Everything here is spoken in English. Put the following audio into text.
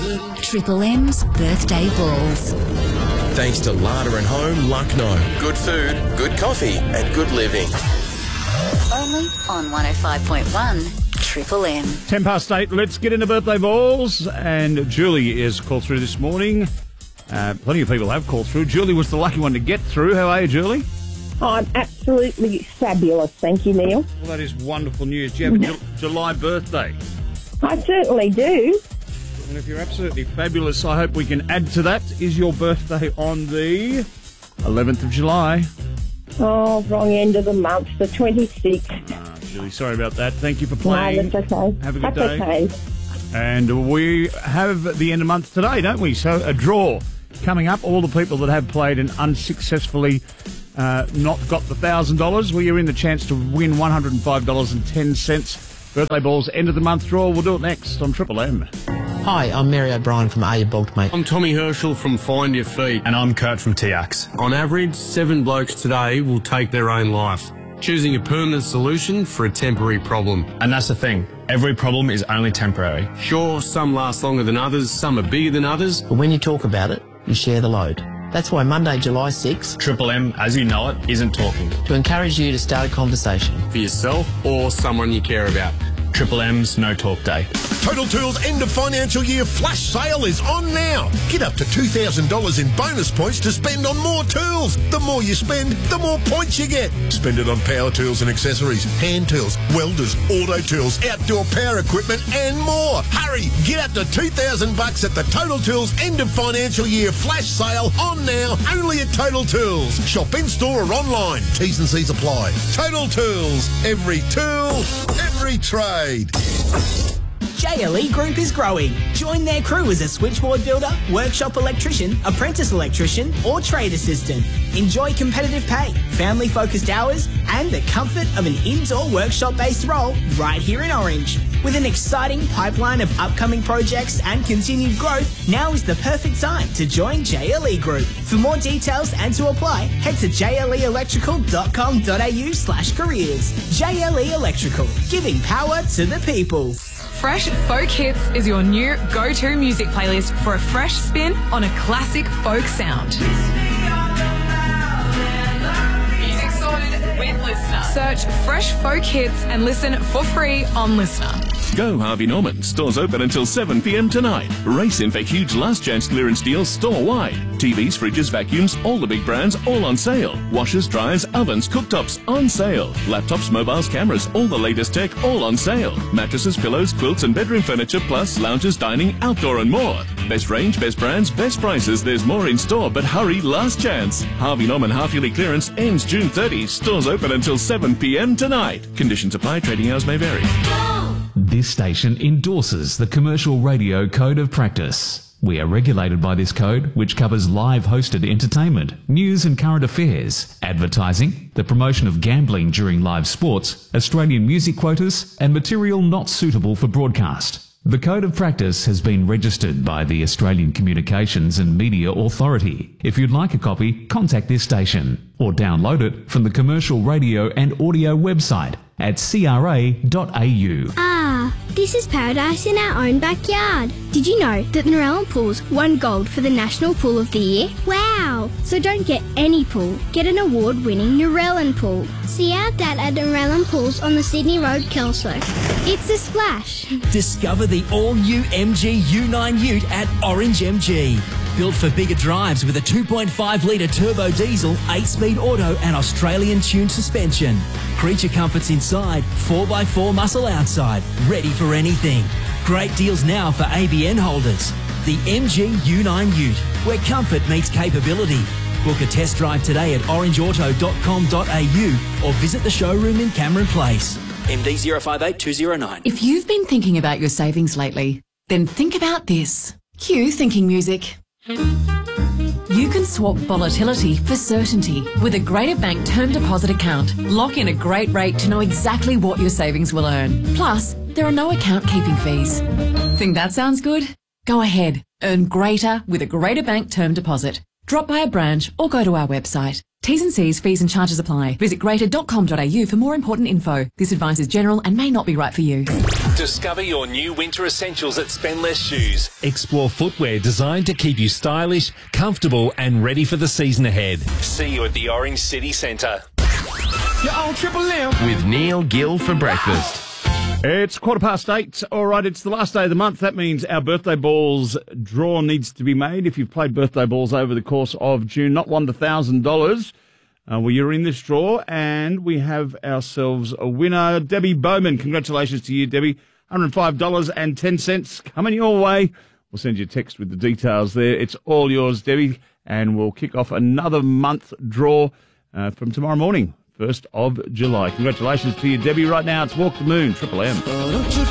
Triple M's Birthday Balls. Thanks to Larder and Home, Lucknow. Good food, good coffee and good living. Only on 105.1 Triple M. 10 past 8, let's get into birthday balls. And Julie is called through this morning. Plenty of people have called through. Julie was the lucky one to get through. How are you, Julie? I'm absolutely fabulous. Thank you, Neil. Well, that is wonderful news. Do you have a July birthday? I certainly do. And if you're absolutely fabulous, I hope we can add to that. Is your birthday on the 11th of July? Oh, wrong end of the month, the 26th. Julie, sorry about that. Thank you for playing. No, that's okay. Have a good That's day. okay. And we have the end of month today, don't we? So a draw coming up. All the people that have played and unsuccessfully not got the $1,000, well, you're in the chance to win $105.10. Birthday balls, end of the month draw. We'll do it next on Triple M. Hi, I'm Mary O'Brien from Are You Bogged, Mate? I'm Tommy Herschel from Find Your Feet. And I'm Kurt from TX. On average, 7 blokes today will take their own life, choosing a permanent solution for a temporary problem. And that's the thing. Every problem is only temporary. Sure, some last longer than others, some are bigger than others. But when you talk about it, you share the load. That's why Monday, July 6th, Triple M, as you know it, isn't talking. to encourage you to start a conversation. For yourself or someone you care about. Triple M's No Talk Day. Total Tools end of financial year flash sale is on now. Get up to $2,000 in bonus points to spend on more tools. The more you spend, the more points you get. Spend it on power tools and accessories, hand tools, welders, auto tools, outdoor power equipment and more. Hurry, get up to $2,000 at the Total Tools end of financial year flash sale on now, only at Total Tools. Shop in store or online. T's and C's apply. Total Tools, every tool, every trade. JLE Group is growing. Join their crew as a switchboard builder, workshop electrician, apprentice electrician, or trade assistant. Enjoy competitive pay, family-focused hours, and the comfort of an indoor workshop-based role right here in Orange. With an exciting pipeline of upcoming projects and continued growth, now is the perfect time to join JLE Group. For more details and to apply, head to jleelectrical.com.au/careers. JLE Electrical, giving power to the people. Fresh Folk Hits is your new go-to music playlist for a fresh spin on a classic folk sound. Music sorted with Listener. Search Fresh Folk Hits and listen for free on Listener. Go Harvey Norman. Stores open until 7 p.m. tonight. Race in for huge last chance clearance deals store-wide. TVs, fridges, vacuums, all the big brands, all on sale. Washers, dryers, ovens, cooktops, on sale. Laptops, mobiles, cameras, all the latest tech, all on sale. Mattresses, pillows, quilts and bedroom furniture, plus lounges, dining, outdoor and more. Best range, best brands, best prices. There's more in store, but hurry, last chance. Harvey Norman half-yearly clearance ends June 30. Stores open until 7 p.m. tonight. Conditions apply. Trading hours may vary. This station endorses the Commercial Radio Code of Practice. We are regulated by this code, which covers live hosted entertainment, news and current affairs, advertising, the promotion of gambling during live sports, Australian music quotas, and material not suitable for broadcast. The Code of Practice has been registered by the Australian Communications and Media Authority. If you'd like a copy, contact this station or download it from the Commercial Radio and Audio website at cra.au. Ah, this is paradise in our own backyard. Did you know that Narellan Pools won gold for the National Pool of the Year? Wow! So don't get any pool, get an award-winning Narellan Pool. See our dad at Narellan Pools on the Sydney Road, Kelso. It's a splash. Discover the all-new MG U9 Ute at Orange MG. Built for bigger drives with a 2.5-litre turbo diesel, 8-speed auto and Australian-tuned suspension. Creature comforts inside, 4x4 muscle outside, ready for anything. Great deals now for ABN holders. The MG U9 Ute, where comfort meets capability. Book a test drive today at orangeauto.com.au or visit the showroom in Cameron Place. MD 058209. If you've been thinking about your savings lately, then think about this. Cue thinking music. You can swap volatility for certainty with a Greater Bank term deposit account. Lock in a great rate to know exactly what your savings will earn. Plus, there are no account keeping fees. Think that sounds good? Go ahead. Earn greater with a Greater Bank term deposit. Drop by a branch or go to our website. T's and C's, fees and charges apply. Visit greater.com.au for more important info. This advice is general and may not be right for you. Discover your new winter essentials at Spend Less Shoes. Explore footwear designed to keep you stylish, comfortable and ready for the season ahead. See you at the Orange City Centre. You're on Triple M. With Neil Gill for breakfast. It's 8:15. All right, it's the last day of the month. That means our birthday balls draw needs to be made. If you've played birthday balls over the course of June, not won the $1,000, well, you're in this draw, and we have ourselves a winner, Debbie Bowman. Congratulations to you, Debbie. $105.10 coming your way. We'll send you a text with the details there. It's all yours, Debbie, and we'll kick off another month draw from tomorrow morning. 1st of July. Congratulations to you, Debbie. Right now, it's Walk the Moon, Triple M.